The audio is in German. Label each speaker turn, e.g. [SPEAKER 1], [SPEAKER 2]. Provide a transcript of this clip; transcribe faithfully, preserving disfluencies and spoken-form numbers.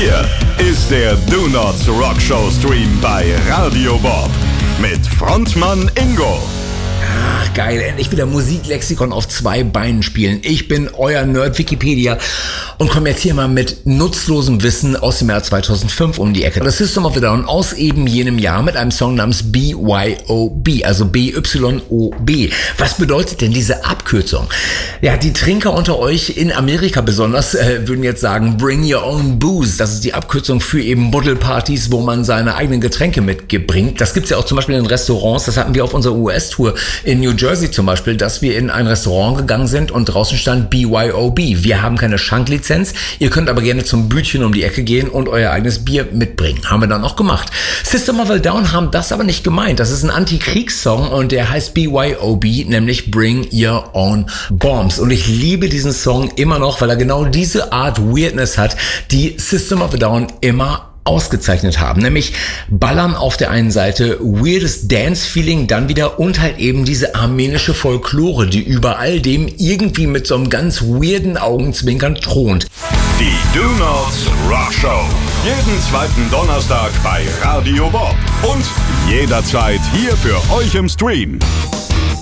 [SPEAKER 1] Hier ist der Do Not Rock Show Stream bei Radio Bob mit Frontmann Ingo.
[SPEAKER 2] Ach, geil, endlich wieder Musiklexikon auf zwei Beinen spielen. Ich bin euer Nerd Wikipedia und komme jetzt hier mal mit nutzlosem Wissen aus dem Jahr zweitausendfünf um die Ecke. Das System of a Down aus eben jenem Jahr mit einem Song namens B Y O B, also B Y O B. Was bedeutet denn diese Abkürzung? Ja, die Trinker unter euch in Amerika besonders äh, würden jetzt sagen, bring your own booze. Das ist die Abkürzung für eben Buddelpartys, wo man seine eigenen Getränke mitbringt. Das gibt's ja auch zum Beispiel in Restaurants. Das hatten wir auf unserer U S-Tour in New Jersey zum Beispiel, dass wir in ein Restaurant gegangen sind und draußen stand B Y O B. Wir haben keine Schanklizenz, ihr könnt aber gerne zum Bütchen um die Ecke gehen und euer eigenes Bier mitbringen. Haben wir dann auch gemacht. System of a Down haben das aber nicht gemeint. Das ist ein Anti-Kriegssong und der heißt B Y O B, nämlich Bring Your Own Bombs. Und ich liebe diesen Song immer noch, weil er genau diese Art Weirdness hat, die System of a Down immer ausgezeichnet haben, nämlich Ballern auf der einen Seite, weirdes Dance-Feeling dann wieder und halt eben diese armenische Folklore, die über all dem irgendwie mit so einem ganz weirden Augenzwinkern thront.
[SPEAKER 1] Die Do Not Rock Show. Jeden zweiten Donnerstag bei Radio Bob und jederzeit hier für euch im Stream.